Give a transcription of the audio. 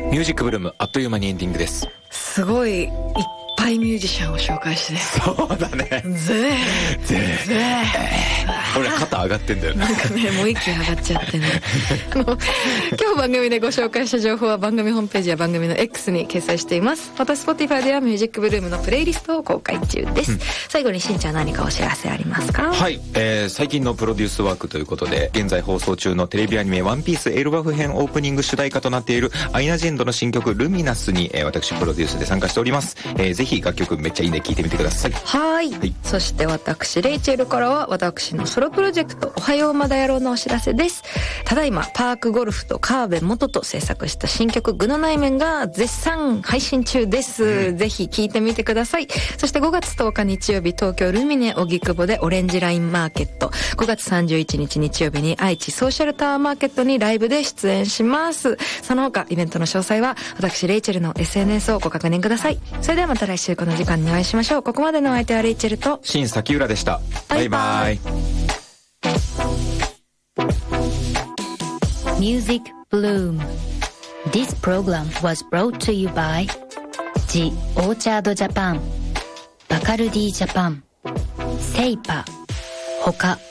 ミュージックブルーム、あっという間にエンディングです。 すごいいっぱいミュージシャンを紹介してね。 そうだね。俺肩上がってんだよね。 なんかね、もう一気に上がっちゃってね。今日番組でご紹介した情報は番組ホームページや番組の X に掲載しています。また Spotify ではミュージックブルームのプレイリストを公開中です。最後にしんちゃん何かお知らせありますか？ はい、最近のプロデュースワークということで、現在放送中のテレビアニメワンピースエルバフ編オープニング主題歌となっているアイナ・ジ・エンドの新曲ルミナスに、私プロデュースで参加しております。ぜひ楽曲めっちゃいいね、聴いてみてください。 はい、そして私レイチェルからは私のソロプロジェクトおはようまだやろうのお知らせです。ただいまパークゴルフと川辺元と制作した新曲具の内面が絶賛配信中です。ぜひ聴いてみてください。そして5月10日日曜日東京ルミネ荻窪でオレンジラインマーケット、5月31日日曜日に愛知ソーシャルタワーマーケットにライブで出演します。その他イベントの詳細は私レイチェルの SNS をご確認ください。それではまた来週この時間にお会いしましょう。ここまでのお相手はレイチェルと新崎浦でした。バイバイ。 Music Bloom. This program was brought to you by The Orchard Japan, Bacardi Japan, Seipa, 他